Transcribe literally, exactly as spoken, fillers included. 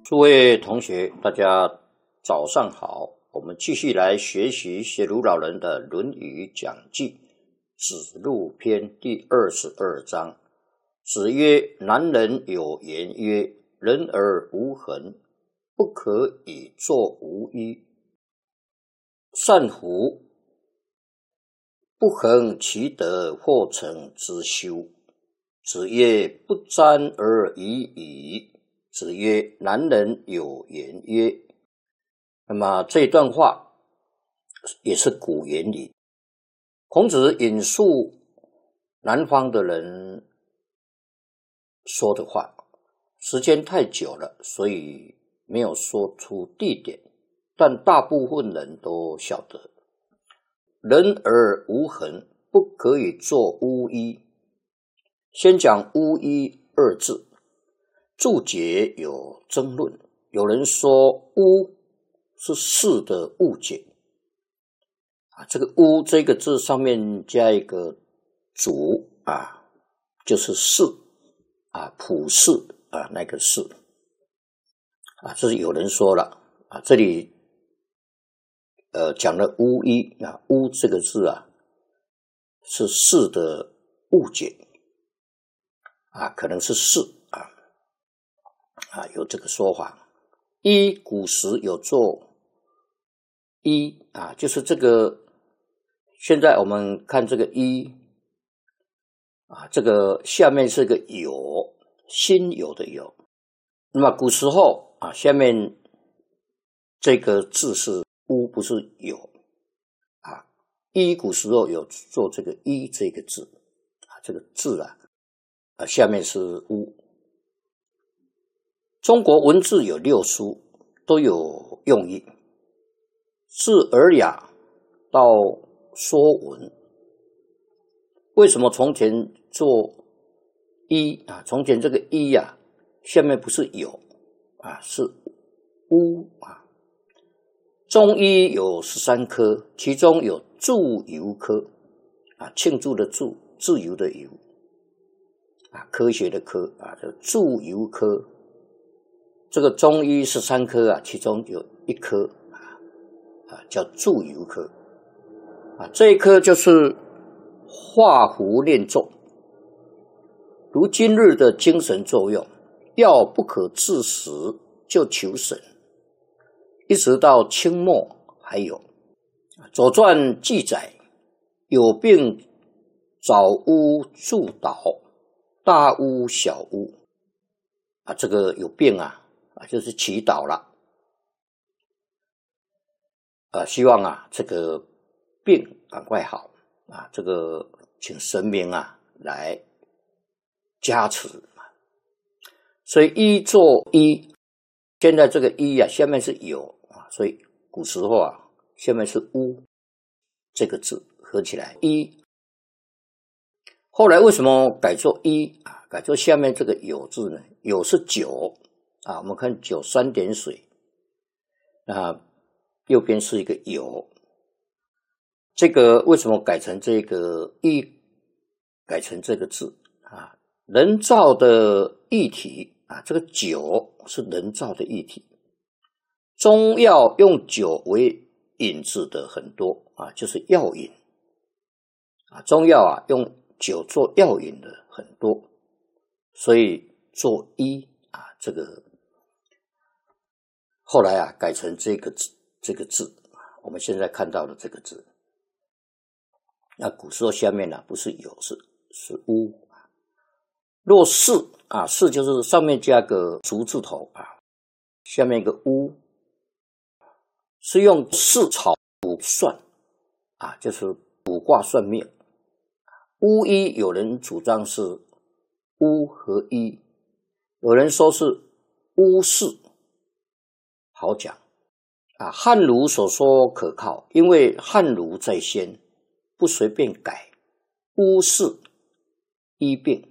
诸位同学，大家早上好。我们继续来学习写鲁老人的《论语讲记》子路篇第二十二章。子曰：男人有言曰，人而无恒，不可以作无衣。善乎！不恒其德，或成之修。子曰：不沾而已矣。子曰：男人有言曰。那么这一段话也是古言里，孔子引述南方的人说的话，时间太久了，所以没有说出地点，但大部分人都晓得。人而无恒，不可以作巫医。先讲巫医二字，注解有争论，有人说巫是事的误解啊，这个巫这个字上面加一个主啊，就是事啊，普世啊那个事啊，这是有人说了啊，这里呃讲了巫医啊，巫这个字啊是事的误解啊，可能是事啊啊有这个说法。医古时有做医啊，就是这个现在我们看这个医啊，这个下面是个有，心有的有。那么古时候啊，下面这个字是巫，不是有啊。医古时候有做这个医这个字啊，这个字啊，啊下面是巫。中国文字有六书，都有用意，自尔雅到说文。为什么从前做一啊？从前这个一啊，下面不是有啊，是巫啊。中医有十三科，其中有祝由科啊，庆祝的祝，自由的由啊，科学的科啊，这祝由科。这个中医十三科啊，其中有一科啊，啊叫祝由科啊，这一科就是画符念咒，如今日的精神作用，药不可治死，就求神，一直到清末还有。《左传》记载，有病找巫祝祷，大巫小巫啊，这个有病啊。啊，就是祈祷了，啊，希望啊这个病赶快好啊，这个请神明啊来加持。所以一做一，现在这个一啊下面是有啊，所以古时候啊下面是巫这个字合起来一。后来为什么改做一啊？改做下面这个有字呢？有是九。啊，我们看九三点水，啊，右边是一个有，这个为什么改成这个一，改成这个字啊？人造的液体啊，这个酒是人造的液体。中药用酒为引子的很多啊，就是药引啊，中药啊用酒做药引的很多，所以做医啊，这个。后来啊，改成这个字，这个字，我们现在看到的这个字。那古时候下面呢、啊，不是有，是是巫。若是啊，是就是上面加个足字头啊，下面一个巫，是用四草卜算啊，就是卜卦算命。巫医有人主张是巫和医，有人说是巫士。好讲啊，汉儒所说可靠，因为汉儒在先，不随便改。巫士医病